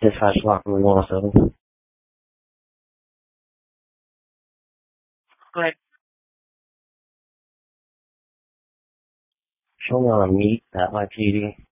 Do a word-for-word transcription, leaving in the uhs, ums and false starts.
This faz falar com o irmão, sabe?ช่วงเรามีแต่ว่าที่